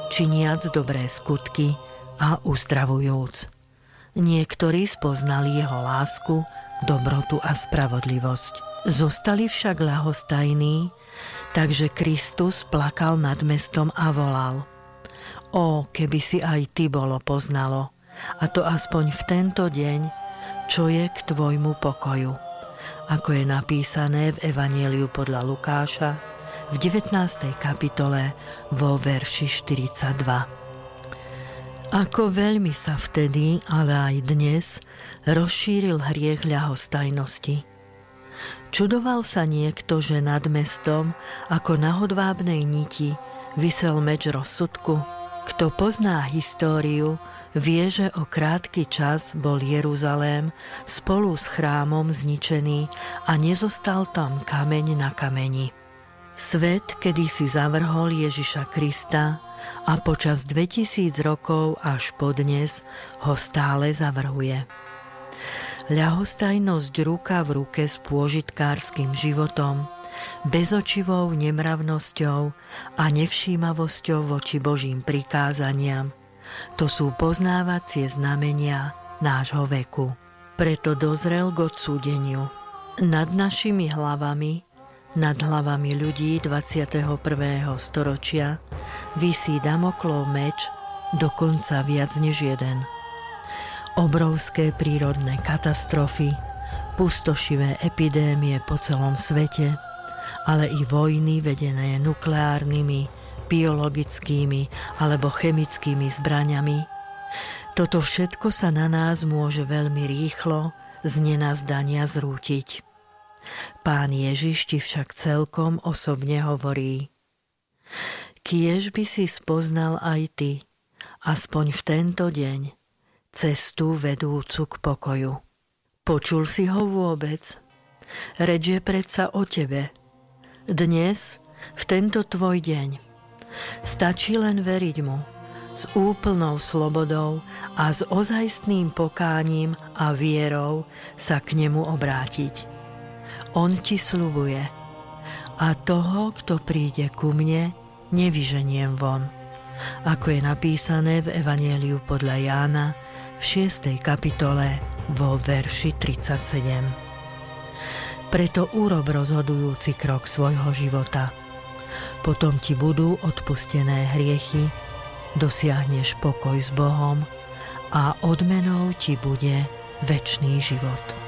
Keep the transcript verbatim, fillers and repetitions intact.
činiac dobré skutky a uzdravujúc. Niektorí spoznali jeho lásku, dobrotu a spravodlivosť. Zostali však ľahostajní, takže Kristus plakal nad mestom a volal: Ó, keby si aj ty bolo poznalo, a to aspoň v tento deň, čo je k tvojmu pokoju. Ako je napísané v Evanjeliu podľa Lukáša v devätnástej kapitole vo verši štyridsaťdva. Ako veľmi sa vtedy, ale aj dnes, rozšíril hriech ľahostajnosti. Čudoval sa niekto, že nad mestom, ako na hodvábnej niti, visel meč rozsudku? Kto pozná históriu, vie, že o krátky čas bol Jeruzalém spolu s chrámom zničený a nezostal tam kameň na kameni. Svet kedysi zavrhol Ježiša Krista a počas dvetisíc rokov až po dnes ho stále zavrhuje. Ľahostajnosť ruka v ruke s pôžitkárskym životom, bezočivou nemravnosťou a nevšímavosťou voči Božím prikázaniam, to sú poznávacie znamenia nášho veku. Preto dozrel k odsúdeniu. Nad našimi hlavami, nad hlavami ľudí dvadsiateho prvého storočia visí Damoklov meč, dokonca viac než jeden. Obrovské prírodné katastrofy, pustošivé epidémie po celom svete, ale i vojny vedené nukleárnymi, biologickými alebo chemickými zbraňami. Toto všetko sa na nás môže veľmi rýchlo z nenazdania zrútiť. Pán Ježiš ti však celkom osobne hovorí: Kiež by si spoznal aj ty, aspoň v tento deň, cestu vedúcu k pokoju. Počul si ho vôbec? Reč je predsa o tebe. Dnes, v tento tvoj deň. Stačí len veriť mu, s úplnou slobodou a s ozajstným pokáním a vierou sa k nemu obrátiť. On ti sľubuje: a toho, kto príde ku mne, nevyženiem von. Ako je napísané v Evanjeliu podľa Jána v šiestej kapitole vo verši tridsaťsedem. Preto urob rozhodujúci krok svojho života. Potom ti budú odpustené hriechy, dosiahneš pokoj s Bohom a odmenou ti bude večný život.